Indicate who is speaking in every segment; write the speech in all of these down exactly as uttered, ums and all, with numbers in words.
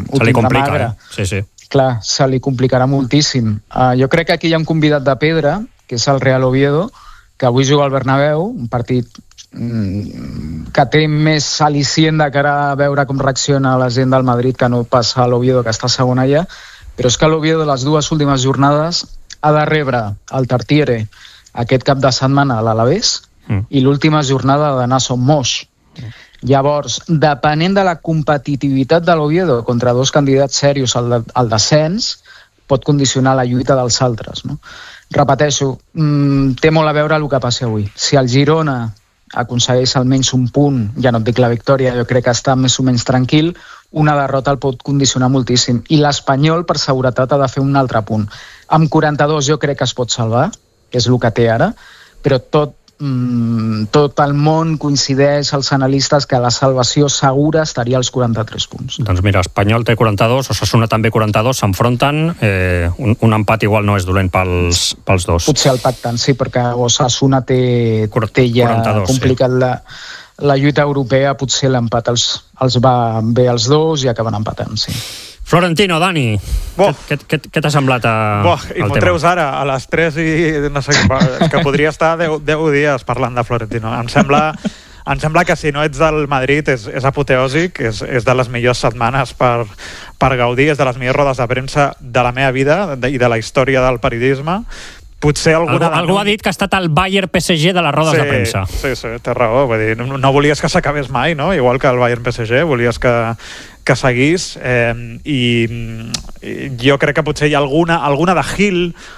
Speaker 1: ho
Speaker 2: se li
Speaker 1: tindrà
Speaker 2: complica,
Speaker 1: magre.
Speaker 2: Eh? Sí, sí.
Speaker 1: Clar, se li complicarà moltíssim. Uh, jo crec que aquí hi ha un convidat de pedra, que és el Real Oviedo, que avui juga al Bernabéu, un partit mm, que té més al·licient de cara a veure com reacciona la gent del Madrid que no passa a l'Oviedo, que està segon allà, però és que l'Oviedo les dues últimes jornades ha de rebre el Tartiere aquest cap de setmana a l'Alavés mm. i l'última jornada d'anar a Son Moix. Mm. Llavors, depenent de la competitivitat de l'Oviedo contra dos candidats serios al, de, al descens, pot condicionar la lluita dels altres, no? Repeteixo, mmm, té molt a veure el que passi avui. Si el Girona aconsegueix almenys un punt, ja no et dic la victòria, jo crec que està més o menys tranquil, una derrota el pot condicionar moltíssim. I l'Espanyol, per seguretat, ha de fer un altre punt. Amb quaranta-dos jo crec que es pot salvar, que és el que té ara, però tot tot el món coincideix, els analistes, que la salvació segura estaria als quaranta-tres punts.
Speaker 2: Doncs mira, Espanyol té quaranta-dos, Osasuna també quaranta-dos, s'enfronten, eh, un, un empat igual no és dolent pels, pels dos.
Speaker 1: Potser el pacten, sí, perquè Osasuna té, té ja complicat sí. la, la lluita europea, potser l'empat els, els va bé als dos i acaben empatant, sí.
Speaker 2: Florentino, Dani,
Speaker 3: Boh.
Speaker 2: què, què, què t'ha semblat a,
Speaker 3: Boh, i m'ho treus ara, a les tres i no sé, que podria estar deu dies parlant de Florentino. Em sembla, em sembla que si no ets del Madrid és, és apoteòsic, és, és de les millors setmanes per, per gaudir, és de les millors rodes de premsa de la meva vida de, i de la història del periodisme. Potser alguna...
Speaker 2: Algú, algú ha dit que ha estat el Bayern P S G de les rodes
Speaker 3: sí,
Speaker 2: de premsa.
Speaker 3: Sí, sí, té raó. Vull dir, no, no volies que s'acabés mai, no? Igual que el Bayern P S G, volies que, que seguís. Eh, i, I jo crec que potser hi ha alguna, alguna de Gil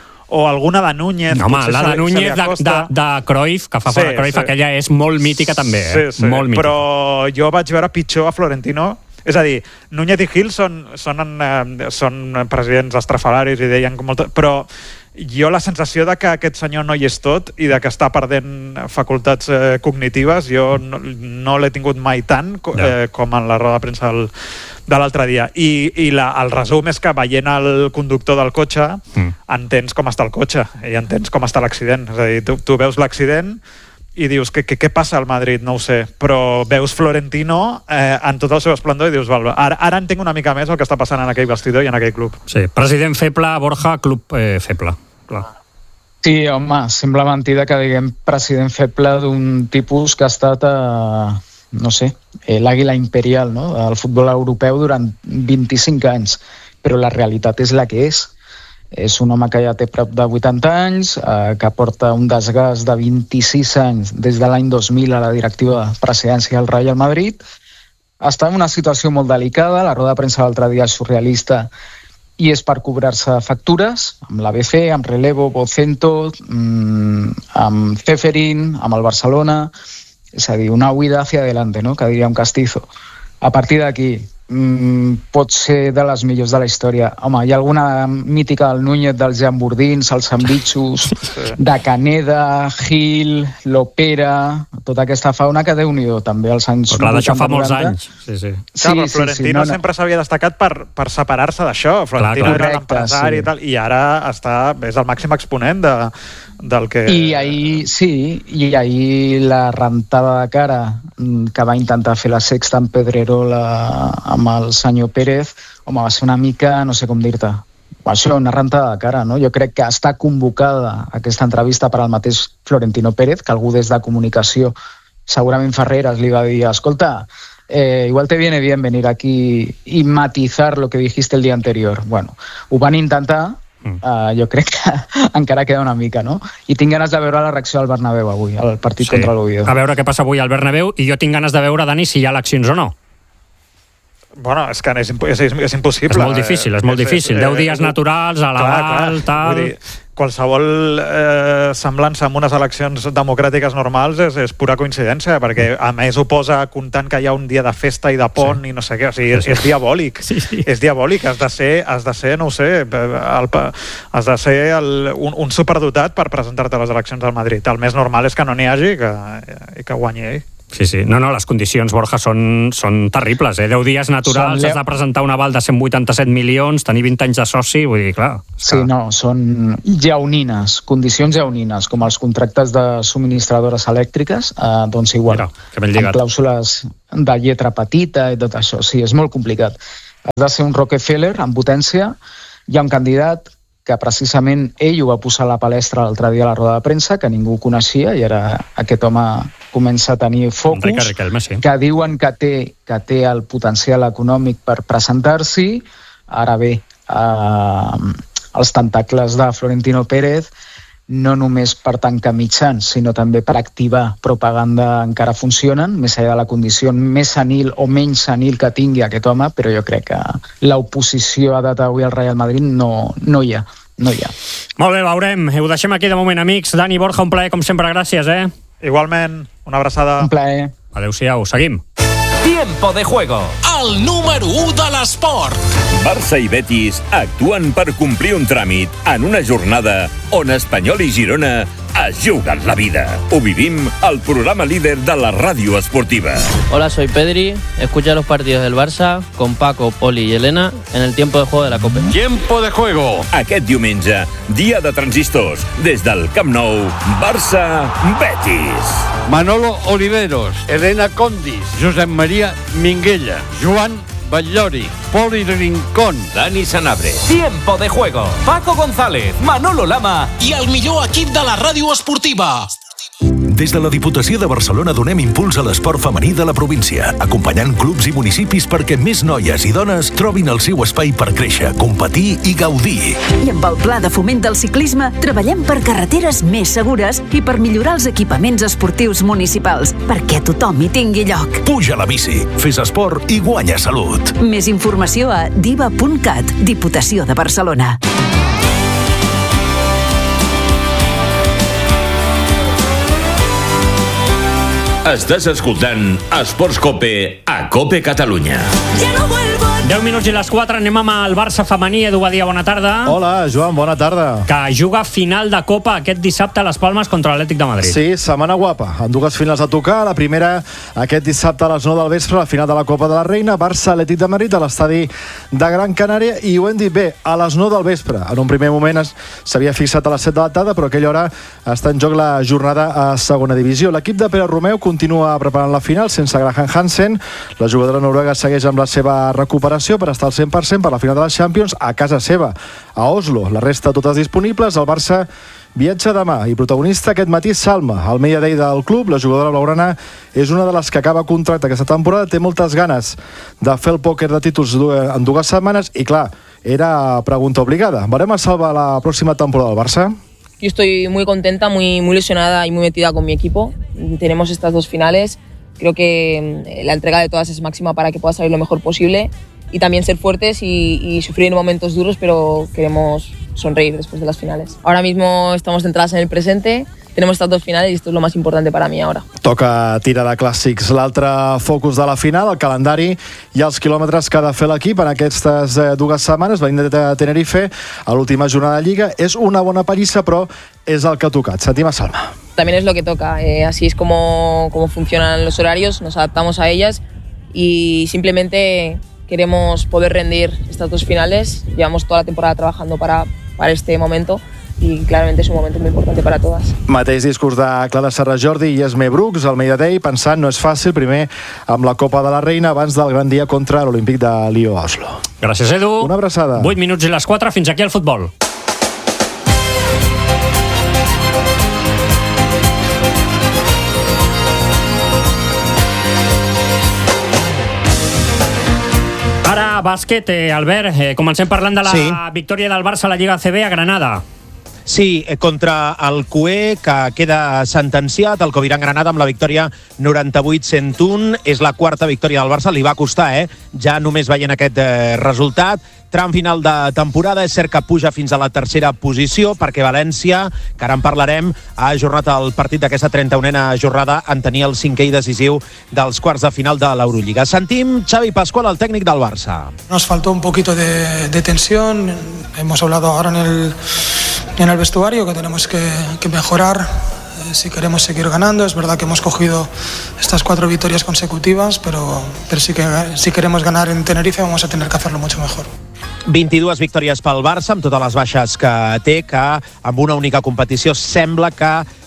Speaker 3: o alguna de Núñez.
Speaker 2: No, home, la de Núñez de, de, de Cruyff, que fa fora sí, Cruyff, sí. aquella és molt mítica també. Eh?
Speaker 3: Sí, sí.
Speaker 2: Molt mítica.
Speaker 3: Però jo vaig veure pitjor a Florentino. És a dir, Núñez i Gil són, són, eh, són presidents estrafalaris i deien com molta... Però jo la sensació de que aquest senyor no hi és tot i de que està perdent facultats eh, cognitives, jo no, no l'he tingut mai tant eh, com en la roda de premsa del, de l'altre dia. I, i la, el resum és que veient el conductor del cotxe mm. entens com està el cotxe i entens com està l'accident. És a dir, tu, tu veus l'accident i dius, què, què, què passa al Madrid? No ho sé. Però veus Florentino eh, en tot el seu esplendor i dius, val, ara, ara entenc una mica més el que està passant en aquell vestidor i en aquell club.
Speaker 2: Sí, president feble, Borja, club eh, feble. Clar.
Speaker 1: Sí, home, sembla mentida que diguem president feble d'un tipus que ha estat, eh, no sé, eh, l'àguila imperial, no?, del futbol europeu durant vint-i-cinc anys. Però la realitat és la que és. És un home que ja té prop de vuitanta anys, eh, que porta un desgast de vint-i-sis anys des de l'any dos mil a la directiva de presidència del Real Madrid. Està en una situació molt delicada, la roda de premsa l'altre dia és surrealista i és per cobrar-se factures, amb l'A B C, amb Relevo, Vocento, mmm, amb Ceferin, amb el Barcelona, és a dir, una huida hacia adelante, no?, que diria un Castizo. A partir d'aquí, Mm, pot ser de les millors de la història. Home, hi ha alguna mítica del Núñez, dels Jambordins, els Sambitxos, sí. de Caneda, Gil, l'Opera, tota aquesta fauna que Déu-n'hi-do també als anys
Speaker 2: però clar, d'això fa molts anys. Sí, sí.
Speaker 3: Sí, clar, sí, Florentino sí, no, no. sempre s'havia destacat per, per separar-se d'això. Florentino clar, clar. era l'empresari sí. i tal, i ara està, és el màxim exponent de, del que...
Speaker 1: I ahir, sí, i ahir la rentada de cara que va intentar fer la Sexta en Pedrerola amb el senyor Pérez, home, va ser una mica, no sé com dir-te, això, una rentada de cara, no? Jo crec que està convocada aquesta entrevista per al mateix Florentino Pérez, que algú des de comunicació, segurament Ferreras, li va dir, escolta, eh, igual te viene bien venir aquí y matizar lo que dijiste el día anterior. Bueno, ho van intentar, Uh, jo crec que encara queda una mica, no? I tinc ganes de veure la reacció del Bernabéu avui, al partit sí. contra l'Oviedo.
Speaker 2: A veure què passa avui al Bernabéu, i jo tinc ganes de veure, Dani, si hi ha eleccions o no.
Speaker 3: Bueno, és que és, és, és impossible.
Speaker 2: És molt difícil, és molt és, difícil. És, Deu dies és, naturals, a la val, tal...
Speaker 3: Vull dir, qualsevol eh, semblança amb unes eleccions democràtiques normals és, és pura coincidència, perquè a més ho posa comptant que hi ha un dia de festa i de pont sí. i no sé què, o sigui, és, és diabòlic. Sí, sí. És diabòlic, has de ser, has de ser no ho sé, el, has de ser el, un, un superdotat per presentar-te a les eleccions al Madrid. El més normal és que no n'hi hagi i que, i que guanyi ell.
Speaker 2: Sí, sí. No, no, les condicions, Borja, són, són terribles, eh? deu dies naturals, has de presentar un aval de cent vuitanta-set milions, tenir vint anys de soci, vull dir, clar...
Speaker 1: Sí, que... no, són lleonines, condicions lleonines, com els contractes de subministradores elèctriques, eh, doncs igual,
Speaker 2: Mira, amb
Speaker 1: clàusules de lletra petita i tot això, sí, és molt complicat. has de ser un Rockefeller amb potència. Hi ha un candidat que precisament ell ho va posar a la palestra l'altre dia a la roda de premsa, que ningú coneixia, i ara aquest home comença a tenir focus,
Speaker 2: Riquelme, sí.
Speaker 1: que diuen que té, que té el potencial econòmic per presentar-s'hi. Ara bé, eh, els tentacles de Florentino Pérez no només per tancar mitjans, sinó també per activar propaganda encara funcionen, més enllà de la condició més senil o menys senil que tingui aquest home, però jo crec que l'oposició a data d'avui al Real Madrid no, no hi ha. No hi ha.
Speaker 2: Molt bé, veurem. Ho deixem aquí de moment, amics. Dani, Borja, un plaer, com sempre, gràcies, eh?
Speaker 3: Igualment, una abraçada.
Speaker 1: Un plaer.
Speaker 2: Adéu-siau, seguim.
Speaker 4: Tiempo de juego. El número u de l'esport.
Speaker 5: Barça i Betis actuen per complir un tràmit en una jornada on Espanyol i Girona es juguen la vida. Ho vivim al programa líder de la ràdio esportiva.
Speaker 6: Hola, soy Pedri. Escucha los partidos del Barça con Paco, Poli y Elena en el tiempo de juego de la Copa.
Speaker 4: Tiempo de juego.
Speaker 5: Aquest diumenge, dia de transistors, des del Camp Nou, Barça-Betis.
Speaker 7: Manolo Oliveros, Elena Condis, Josep María Minguella, Joan Batllori, Poli Rincón,
Speaker 4: Dani Sanabria. Tiempo de juego. Paco González, Manolo Lama i el millor equip de la ràdio esportiva.
Speaker 8: Des de la Diputació de Barcelona donem impuls a l'esport femení de la província, acompanyant clubs i municipis perquè més noies i dones trobin el seu espai per créixer, competir i gaudir.
Speaker 9: I amb el Pla de Foment del Ciclisme treballem per carreteres més segures i per millorar els equipaments esportius municipals, perquè tothom hi tingui lloc.
Speaker 8: Puja a la bici, fes esport i guanya salut.
Speaker 9: Més informació a diva punt cat, Diputació de Barcelona.
Speaker 5: Estàs escoltant Esports Cope a Cope Catalunya.
Speaker 2: deu minuts i les quatre, anem amb el Barça femení. Edu Badia, bona tarda.
Speaker 10: Hola, Joan, bona tarda.
Speaker 2: Que juga final de Copa aquest dissabte a les Palmes contra l'Atlètic de Madrid.
Speaker 10: Sí, setmana guapa, amb dues finals a tocar. La primera, aquest dissabte a les nou del vespre, la final de la Copa de la Reina, Barça-Atlètic de Madrid, a l'estadi de Gran Canària, i ho hem dit bé, a les nou del vespre. En un primer moment s'havia fixat a les set de la tarda, però a aquella hora està en joc la jornada a segona divisió. L'equip de Pere Romeu continua preparant la final sense Graham Hansen. La jugadora noruega segueix amb la seva recuperació per estar al cent per cent per la final de les Champions a casa seva, a Oslo. La resta totes disponibles. El Barça viatja demà i protagonista aquest matí Salma, el media day del club. La jugadora blaugrana és una de les que acaba contracte aquesta temporada, té moltes ganes de fer el pòquer de títols en dues setmanes i clar, era pregunta obligada. Veurem a Salva la pròxima temporada del Barça?
Speaker 11: Yo estoy muy contenta, muy, muy ilusionada y muy metida con mi equipo. Tenemos estas dos finales. Creo que la entrega de todas es máxima para que pueda salir lo mejor posible y también ser fuertes y, y sufrir en momentos duros, pero queremos sonreír después de las finales. Ahora mismo estamos centradas en el presente, tenemos estas dos finales y esto es lo más importante para mí ahora.
Speaker 10: Toca tirar de clàssics. L'altre focus de la final, el calendari i els quilòmetres que ha de fer l'equip en aquestes dues setmanes. Venim de Tenerife a l'última jornada de Lliga. És una bona pallissa, però és el que ha tocat. Sentim a Salma.
Speaker 11: También es lo que toca, eh, así es como, como funcionan los horarios, nos adaptamos a ellas y simplemente queremos poder rendir estas dos finales. Llevamos toda la temporada trabajando para, para este momento i clarament és un moment molt important per a totes.
Speaker 10: Mateix discurs de Clara Serra Jordi i Esme Brooks al Media Day, pensant no és fàcil, primer amb la Copa de la Reina abans del gran dia contra l'Olímpic de Lió a Oslo.
Speaker 2: Gràcies, Edu.
Speaker 10: Una abraçada.
Speaker 2: vuit minuts i les quatre, fins aquí el futbol. Ara, bàsquet, eh, Albert, eh, comencem parlant de la sí. victòria del Barça a la Lliga A C B a Granada.
Speaker 12: Sí, contra el Cué, que queda sentenciat, el Coviran Granada amb la victòria noranta-vuit cent un. És la quarta victòria del Barça, li va costar, eh? Ja només veient aquest eh, resultat. Tram final de temporada, és cert que puja fins a la tercera posició, perquè València, que ara en parlarem, ha ajornat el partit d'aquesta trenta-unena jornada en tenir el cinquè i decisiu dels quarts de final de l'Eurolliga. Sentim Xavi Pascual, el tècnic del Barça.
Speaker 13: Nos faltó un poquito de, de tensión. Hemos hablado ahora en el, en el vestuario que tenemos que, que mejorar eh, si queremos seguir ganando. Es verdad que hemos cogido estas cuatro victorias consecutivas, pero, pero sí que, si queremos ganar en Tenerife vamos a tener que hacerlo mucho mejor.
Speaker 12: vint-i-dues victòries pel Barça, amb totes les baixes que té, que amb una única competició sembla que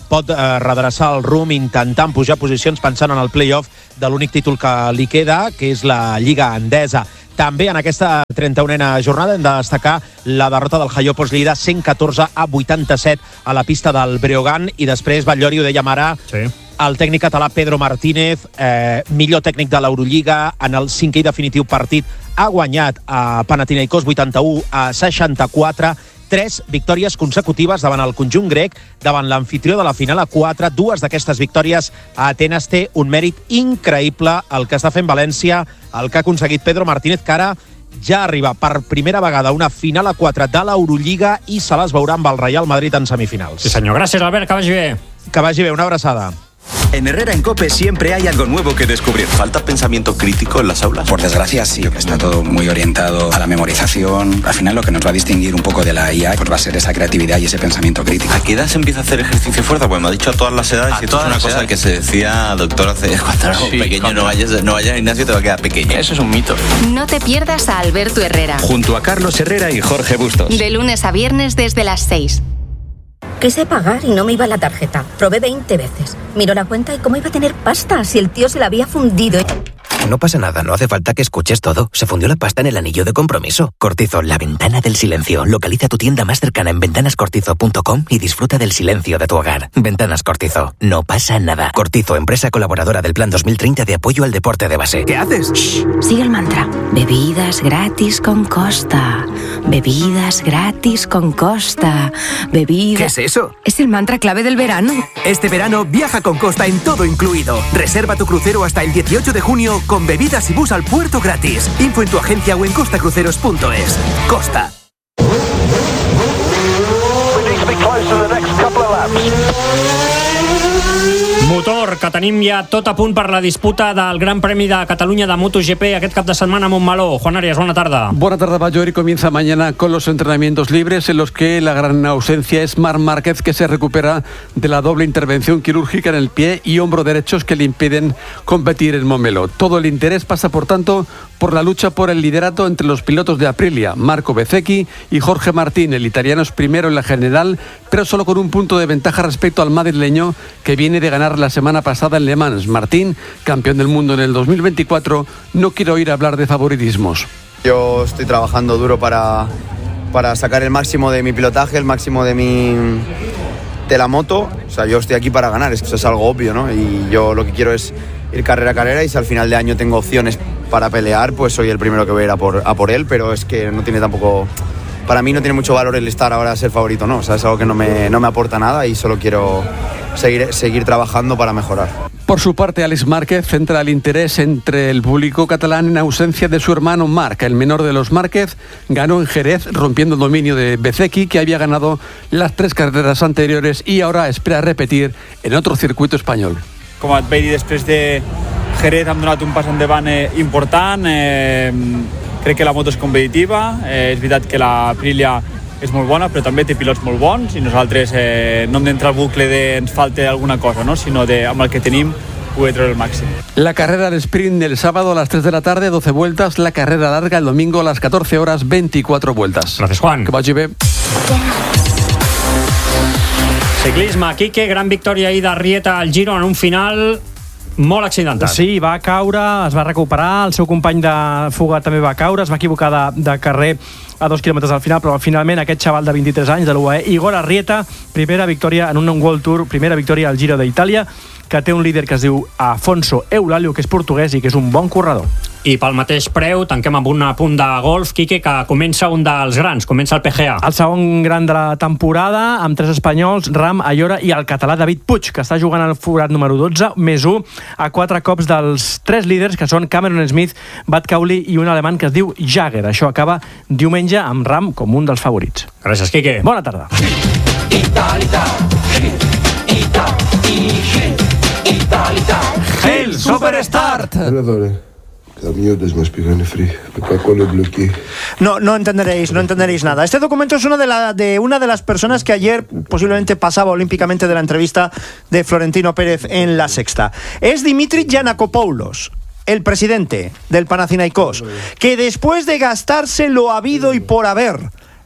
Speaker 12: pot eh, redreçar el rumb intentant pujar posicions pensant en el play-off de l'únic títol que li queda, que és la Lliga Endesa. També en aquesta trenta-unena jornada hem de destacar la derrota del Jaiopos Lleida cent catorze a vuitanta-set a la pista del Breogán, i després Batllori, ho dèiem ara, sí. El tècnic català Pedro Martínez, eh, millor tècnic de l'Eurolliga, en el cinquè i definitiu partit ha guanyat a Panathinaikos vuitanta-u a seixanta-quatre, tres victòries consecutives davant el conjunt grec, davant l'amfitrió de la final a quatre. Dues d'aquestes victòries a Atenes. Té un mèrit increïble el que està fent València, el que ha aconseguit Pedro Martínez, que ara ja arriba per primera vegada a una final a quatre de l'Eurolliga i se les veurà amb el Real Madrid en semifinals.
Speaker 2: Sí senyor, gràcies Albert, que vagi bé.
Speaker 12: Que vagi bé, una abraçada.
Speaker 14: En Herrera en COPE siempre hay algo nuevo que descubrir. ¿Falta pensamiento crítico en las aulas?
Speaker 15: Por desgracia sí, está todo muy orientado a la memorización. Al final lo que nos va a distinguir un poco de la I A pues va a ser esa creatividad y ese pensamiento crítico.
Speaker 14: ¿A qué edad se empieza a hacer ejercicio fuerza? Pues me ha dicho a todas las edades, y esto es una cosa que se decía, doctor, hace cuando éramos sí, pequeños, no vayas, no vayas al gimnasio, te va a quedar pequeño. Eso es un mito.
Speaker 16: No te pierdas a Alberto Herrera.
Speaker 14: Junto a Carlos Herrera y Jorge Bustos.
Speaker 16: De lunes a viernes desde las seis.
Speaker 17: Quise pagar y no me iba la tarjeta. Probé veinte veces. Miró la cuenta y cómo iba a tener pasta si el tío se la había fundido.
Speaker 18: No pasa nada, no hace falta que escuches todo. Se fundió la pasta en el anillo de compromiso. Cortizo, la ventana del silencio. Localiza tu tienda más cercana en ventanas cortizo punto com y disfruta del silencio de tu hogar. Ventanas Cortizo, no pasa nada. Cortizo, empresa colaboradora del Plan dos mil treinta de apoyo al deporte de base.
Speaker 17: ¿Qué haces? Shh, sigue el mantra. Bebidas gratis con Costa. Bebidas gratis con Costa. Bebidas...
Speaker 18: ¿Qué es eso?
Speaker 17: Es el mantra clave del verano.
Speaker 18: Este verano viaja con Costa en todo incluido. Reserva tu crucero hasta el dieciocho de junio con bebidas y bus al puerto gratis. Info en tu agencia o en costa cruceros punto es. Costa.
Speaker 2: Motor, que tenim ja tot a punt per la disputa del Gran Premi de Catalunya de MotoGP aquest cap de setmana a Montmeló. Juan Arias, buena tarde.
Speaker 19: Buena tarde, Batllori. Comienza mañana con los entrenamientos libres, en los que la gran ausencia es Marc Márquez, que se recupera de la doble intervención quirúrgica en el pie y hombro derechos que le impiden competir en Montmeló. Todo el interés pasa, por tanto, por la lucha por el liderato entre los pilotos de Aprilia, Marco Bezzecchi y Jorge Martín. El italiano es primero en la general, pero solo con un punto de ventaja respecto al madrileño, que viene de ganar la semana pasada en Le Mans. Martín, campeón del mundo en el dos mil veinticuatro, no quiere oír hablar de favoritismos.
Speaker 20: Yo estoy trabajando duro para, para sacar el máximo de mi pilotaje, el máximo de mi de la moto. O sea, yo estoy aquí para ganar, eso es algo obvio, ¿no? Y yo lo que quiero es ir carrera a carrera, y si al final de año tengo opciones para pelear, pues soy el primero que voy a ir a por, a por él, pero es que no tiene tampoco... Para mí no tiene mucho valor el estar ahora a ser favorito, no. O sea, es algo que no me, no me aporta nada y solo quiero seguir, seguir trabajando para mejorar.
Speaker 19: Por su parte, Alex Márquez centra el interés entre el público catalán en ausencia de su hermano Marc. El menor de los Márquez ganó en Jerez, rompiendo el dominio de Bezzecchi, que había ganado las tres carreras anteriores y ahora espera repetir en otro circuito español.
Speaker 21: Com et vaig dir, després de Jerez hem donat un pas endavant eh, important. Eh, crec que la moto és competitiva. Eh, és veritat que la Aprilia és molt bona, però també té pilots molt bons, i nosaltres eh, no hem d'entrar al bucle de ens falta alguna cosa, ¿no? Sinó de amb el que tenim poder treure el màxim.
Speaker 19: La carrera del sprint del sábado a las tres de la tarde, doce vueltas. La carrera larga el domingo a las catorce horas, veinticuatro vueltas.
Speaker 2: Gracias, Juan.
Speaker 19: Que vagi bé.
Speaker 2: Ciclisme, Quique, gran victòria ahir d'Arrieta al Giro en un final molt accidentat.
Speaker 22: Sí, va caure, es va recuperar, el seu company de fuga també va caure, es va equivocar de, de carrer a dos quilòmetres al final, però finalment aquest xaval de vint-i-tres anys de l'U A E, Igor Arrieta, primera victòria en un World Tour, primera victòria al Giro d'Itàlia, que té un líder que es diu Afonso Eulalio, que és portuguès i que és un bon corredor.
Speaker 2: I pel mateix preu tanquem amb un punt de golf, Quique, que comença un dels grans, comença el P G A.
Speaker 22: El segon gran de la temporada, amb tres espanyols, Ram, Ayora i el català David Puig, que està jugant al forat número dotze, més un, a quatre cops dels tres líders, que són Cameron Smith, Bad Cowley i un alemany que es diu Jagger. Això acaba diumenge amb Ram com un dels favorits.
Speaker 2: Gràcies, Quique.
Speaker 22: Bona tarda.
Speaker 19: El Superstart.
Speaker 23: La mierda es más pegando frío. Paco lo bloqueé.
Speaker 24: No, no entenderéis, no entenderéis nada. Este documento es una de, la, de una de las personas que ayer posiblemente pasaba olímpicamente de la entrevista de Florentino Pérez en La Sexta. Es Dimitri Giannakopoulos, el presidente del Panathinaikos, que después de gastarse lo habido y por haber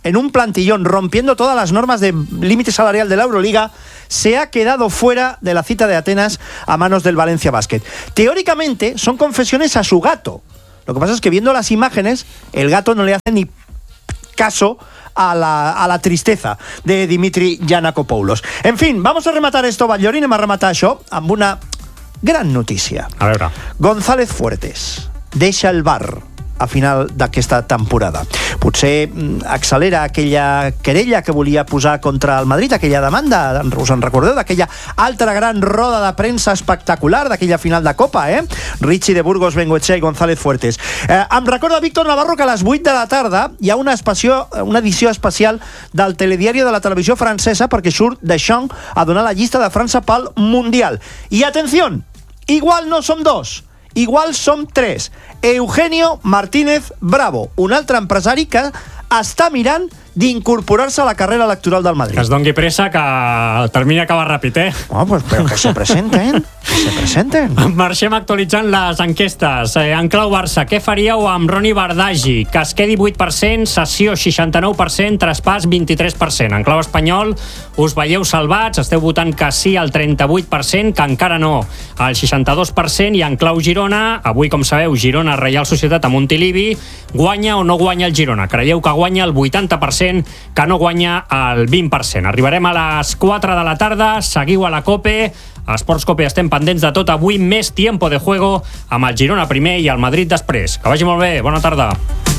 Speaker 24: en un plantillón, rompiendo todas las normas de límite salarial de la Euroliga, se ha quedado fuera de la cita de Atenas a manos del Valencia Basket. Teóricamente son confesiones a su gato. Lo que pasa es que viendo las imágenes, el gato no le hace ni caso a la, a la tristeza de Dimitri Giannakopoulos. En fin, vamos a rematar esto, Batllori, anem a rematar això amb una gran notícia.
Speaker 2: A veure.
Speaker 24: González Fuertes deixa el bar a final d'aquesta temporada. Potser accelera aquella querella que volia posar contra el Madrid, aquella demanda, us en recordeu, d'aquella altra gran roda de premsa espectacular, d'aquella final de Copa, eh? Richie de Burgos, Bengoechea i González Fuertes. Eh, em recorda Víctor Navarro que a les vuit de la tarda hi ha una, espacio, una edició especial del telediari de la televisió francesa perquè surt Deschamps a donar la llista de França pel Mundial. I atenció, igual no som dos, igual som tres. Eugenio Martínez Bravo, un altre empresari que està mirant d'incorporar-se a la carrera electoral del Madrid.
Speaker 2: Que es doni pressa, que el termini acaba ràpid, eh?
Speaker 24: Oh, pues, però que se presenten, que se presenten.
Speaker 2: Marxem actualitzant les enquestes. Eh, en clau Barça, què faríeu amb Roni Bardagi? Que es quedi vuit per cent, sessió seixanta-nou per cent, traspàs vint-i-tres per cent. En clau espanyol, us veieu salvats, esteu votant que sí al trenta-vuit per cent, que encara no al seixanta-dos per cent, i en clau Girona, avui, com sabeu, Girona, Reial Societat a Montilivi, guanya o no guanya el Girona? Creieu que guanya el vuitanta per cent, que no guanya el vint per cent. Arribarem a les quatre de la tarda, seguiu a la COPE, a Esports COPE estem pendents de tot. Avui més tiempo de juego amb el Girona primer i el Madrid després. Que vagi molt bé, bona tarda.